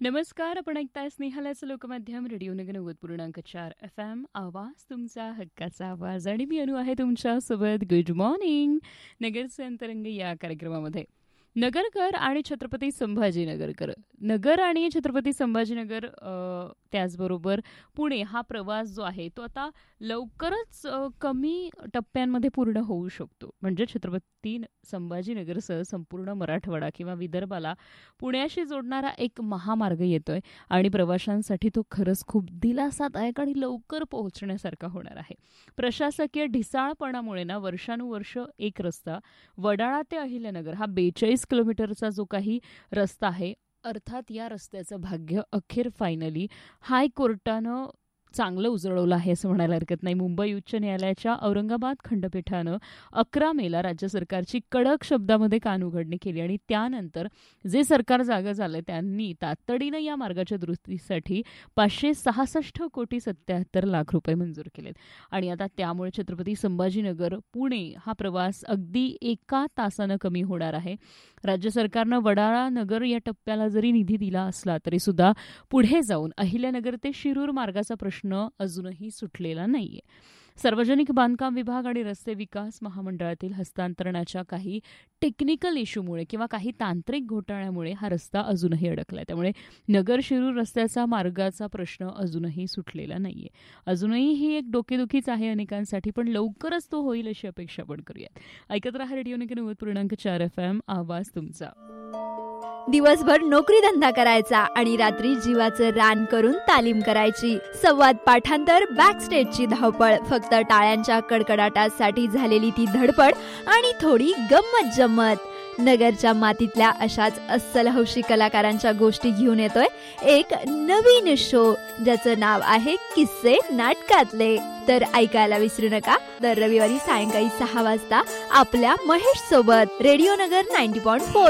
नमस्कार. आपण ऐकताय स्नेहालयाचं लोकमाध्यम रेडिओ नगर 90.4 FM. आवाज तुमचा हक्काचा आवाज आणि मी अनु आहे तुमच्यासोबत. Good morning. नगरचे अंतरंग या कार्यक्रमामध्ये नगरकर आणि छत्रपती संभाजीनगरकर, नगर आणि छत्रपती संभाजीनगर, त्याचबरोबर पुणे हा प्रवास जो आहे तो आता लवकरच कमी टप्प्यांमध्ये पूर्ण होऊ शकतो. म्हणजे छत्रपती संभाजीनगरसह संपूर्ण मराठवाडा किंवा विदर्भाला पुण्याशी जोडणारा एक महामार्ग येतोय आणि प्रवाशांसाठी तो खरंच खूप दिलासादायक आणि लवकर पोहोचण्यासारखा होणार आहे. प्रशासकीय ढिसाळपणामुळे ना वर्षानुवर्ष एक रस्ता वडाळा ते अहिल्यानगर हा 42 किलोमीटरचा जो काही रस्ता आहे, अर्थात या रस्त्याचं भाग्य अखेर फायनली हायकोर्टानं चांगलं उजळवलं आहे असं म्हणायला हरकत नाही. मुंबई उच्च न्यायालयाच्या औरंगाबाद खंडपीठानं 11 मेला राज्य सरकारची कडक शब्दामध्ये कानउघडणी केली आणि त्यानंतर जे सरकार जागं झालं त्यांनी तातडीनं या मार्गाच्या दुरुस्तीसाठी 566 कोटी 77 लाख रुपये मंजूर केलेत. आणि आता त्यामुळे छत्रपती संभाजीनगर पुणे हा प्रवास अगदी 1 तासानं कमी होणार आहे. राज्य सरकारनं वडाळा नगर या टप्प्याला जरी निधी दिला असला तरी सुद्धा पुढे जाऊन अहिल्यानगर ते शिरूर मार्गाचा प्रश्न अजूनही सुटलेला नाहीये. सार्वजनिक बांधकाम विभाग आणि रस्ते विकास महामंडळातील हस्तांतरणाच्या काही टेक्निकल इश्यूमुळे किंवा काही तांत्रिक घोटाळ्यामुळे हा रस्ता अजूनही अडकलाय. त्यामुळे नगर शिरूर रस्त्याचा मार्गाचा प्रश्न अजूनही सुटलेला नाहीये. अजूनही ही एक डोकेदुखीच आहे अनेकांसाठी, पण लवकरच तो होईल अशी अपेक्षा आपण करूयात. ऐकत रहा रेडिओ नगर 90.4 FM. आवाज तुमचा. दिवसभर नोकरी धंदा करायचा आणि रात्री जीवाचं रान करून तालीम करायची. संवाद पाठांतर बॅकस्टेजची धावपळ, फक्त टाळ्यांच्या कडकडाटासाठी झालेली ती धडपड आणि थोडी गंमत जम्मत. नगरच्या मातीतल्या अशाच अस्सल हौशी कलाकारांच्या गोष्टी घेऊन येतोय एक नवीन शो, ज्याचं नाव आहे किस्से नाटकातले. तर ऐकायला विसरू नका दर रविवारी सायंकाळी 6 वाजता आपल्या महेश सोबत रेडिओ नगर 90.4